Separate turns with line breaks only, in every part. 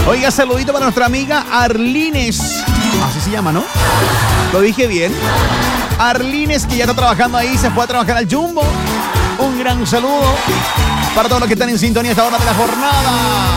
Oiga, saludito para nuestra amiga Arlines. Así se llama, ¿no? Lo dije bien. Arlines, que ya está trabajando ahí, se fue a trabajar al Jumbo. Un gran saludo para todos los que están en sintonía a esta hora de la jornada.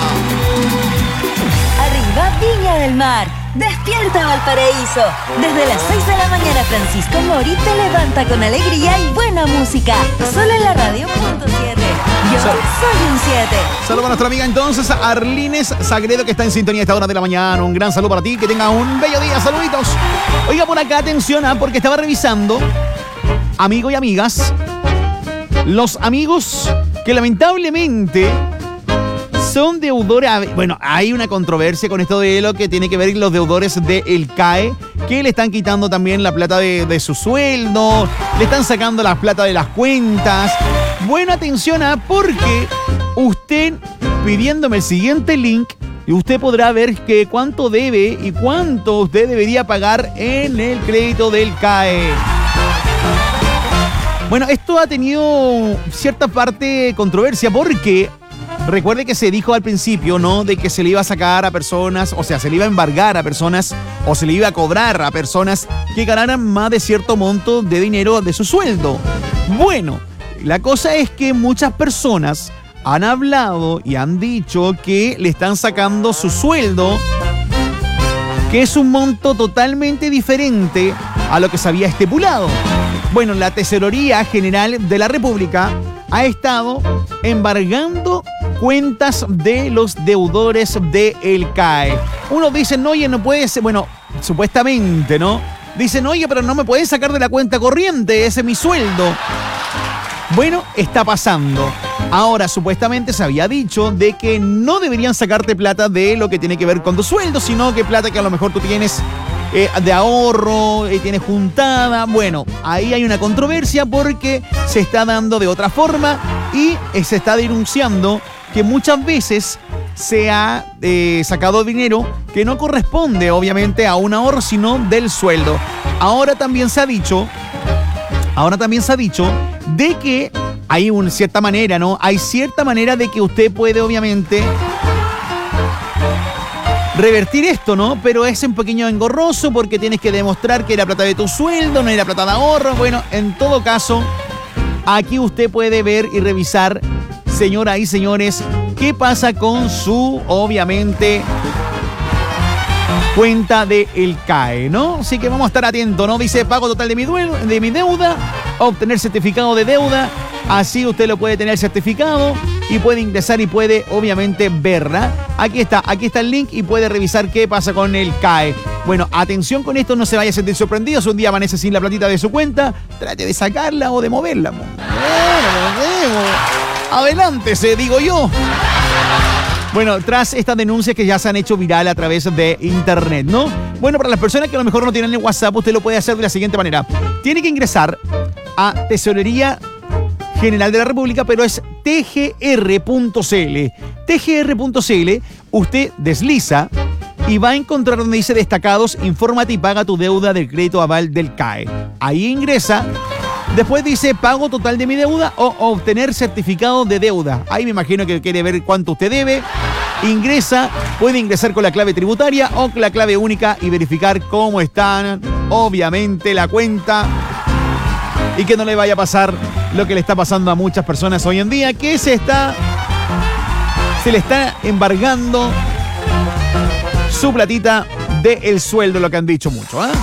Arriba Viña del Mar, despierta Valparaíso. Desde las 6 de la mañana Francisco Mori te levanta con alegría y buena música. Solo en la radio.cr. Yo soy un 7.
Saludos a nuestra amiga entonces Arlines Sagredo, que está en sintonía a esta hora de la mañana. Un gran saludo para ti, que tenga un bello día. Saluditos. Oiga, por acá atención, porque estaba revisando, amigos y amigas, los amigos que lamentablemente son deudores. Bueno, hay una controversia con esto de lo que tiene que ver con los deudores del CAE, que le están quitando también la plata de su sueldo, le están sacando la plata de las cuentas. Bueno, atención, porque usted, pidiéndome el siguiente link, usted podrá ver que cuánto debe y cuánto usted debería pagar en el crédito del CAE. Bueno, esto ha tenido cierta parte de controversia porque recuerde que se dijo al principio, ¿no?, de que se le iba a sacar a personas, o sea, se le iba a embargar a personas o se le iba a cobrar a personas que ganaran más de cierto monto de dinero de su sueldo. Bueno, la cosa es que muchas personas han hablado y han dicho que le están sacando su sueldo, que es un monto totalmente diferente a lo que se había estipulado. Bueno, la Tesorería General de la República ha estado embargando cuentas de los deudores del CAE. Uno dice, no, oye, no puede ser, bueno, supuestamente, ¿no? Dicen, oye, pero no me pueden sacar de la cuenta corriente, ese es mi sueldo. Bueno, está pasando. Ahora, supuestamente se había dicho de que no deberían sacarte plata de lo que tiene que ver con tu sueldo, sino que plata que a lo mejor tú tienes de ahorro, tienes juntada. Bueno, ahí hay una controversia porque se está dando de otra forma y se está denunciando que muchas veces se ha sacado dinero que no corresponde obviamente a un ahorro, sino del sueldo. Ahora también se ha dicho de que hay una cierta manera, ¿no? Hay cierta manera de que usted puede obviamente revertir esto, ¿no? Pero es un pequeño engorroso porque tienes que demostrar que era plata de tu sueldo, no era plata de ahorro. Bueno, en todo caso, aquí usted puede ver y revisar, señoras y señores, qué pasa con su, obviamente, cuenta del CAE, ¿no? Así que vamos a estar atentos, ¿no? Dice pago total de mi deuda, obtener certificado de deuda. Así usted lo puede tener certificado y puede ingresar y puede obviamente verla. Aquí está el link y puede revisar qué pasa con el CAE. Bueno, atención con esto, no se vaya a sentir sorprendido. Si un día amanece sin la platita de su cuenta, trate de sacarla o de moverla. Bueno, adelántese, digo yo. Bueno, tras estas denuncias que ya se han hecho viral a través de internet, ¿no? Bueno, para las personas que a lo mejor no tienen el WhatsApp, usted lo puede hacer de la siguiente manera. Tiene que ingresar a Tesorería General de la República, pero es tgr.cl. tgr.cl, usted desliza y va a encontrar donde dice destacados, infórmate y paga tu deuda del crédito aval del CAE. Ahí ingresa. Después dice pago total de mi deuda o obtener certificado de deuda. Ahí me imagino que quiere ver cuánto usted debe. Ingresa, puede ingresar con la clave tributaria o con la clave única y verificar cómo está, obviamente, la cuenta. Y que no le vaya a pasar lo que le está pasando a muchas personas hoy en día, que se le está embargando su platita del sueldo, lo que han dicho mucho, ¿eh?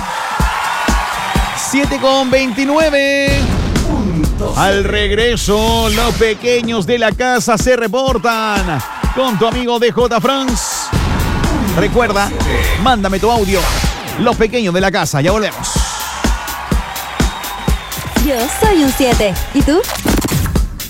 7:29. Al regreso, los pequeños de la casa se reportan con tu amigo DJ France. Recuerda, mándame tu audio. Los pequeños de la casa, ya volvemos.
Yo soy un 7. ¿Y tú?